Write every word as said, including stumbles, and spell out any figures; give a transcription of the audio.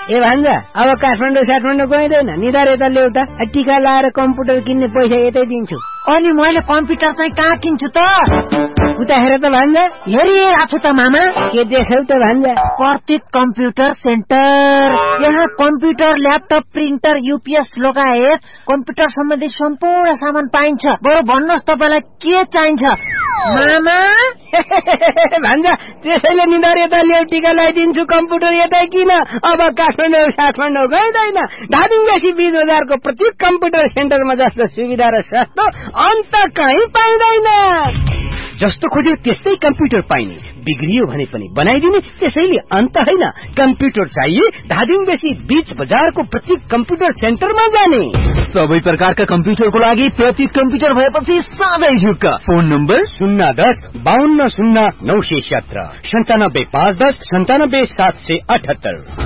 ए भान्जा अब काठमाडौँ साठमाडौँ गइँदैन, निधार यता ल्याउता। टिका लाएर कम्प्युटर किन्ने पैसा यतै दिन्छु। अनि मैले कम्प्युटर चाहिँ कहाँ किन्छु त? उता हेर त भान्जा। हेरिरहेको छु त मामा। के देख्यौ त भान्जा? प्रतीक कम्प्युटर सेन्टर। यहाँ कम्प्युटर, ल्यापटप, प्रिन्टर, युपिएस लगायत कम्प्युटर सम्बन्धी सम्पूर्ण सामान पाइन्छ। बरु भन्नुहोस् तपाईँलाई के चाहिन्छ मामा? भान्जा त्यसैले निधार यता ल्याउ, टिका लगाइदिन्छु। कम्प्युटर यतै किन, अब काठमाडौँ साठमाडौँ गइँदैन। धादिङवासी बीच बजारको प्रतीक कम्प्युटर सेन्टरमा जस्तो सुविधा र सस्तो अन्त कहीँ पाइँदैन। जस्तो खोज्यो त्यस्तै कम्प्युटर पाइने, बिग्रियो भने पनि बनाइदिने। त्यसैले अन्त होइन, कम्प्युटर चाहिए धादिङवासी बीच बजारको प्रतीक कम्प्युटर सेन्टरमा जाने। सबै प्रकारका कम्प्युटरको लागि प्रतीक कम्प्युटर भएपछि सधैँ झुक्क। फोन नम्बर शून्य दस बाहन्न शून्य नौ सय सत्र सन्तानब्बे पाँच दस सन्तानब्बे सात सय अठहत्तर।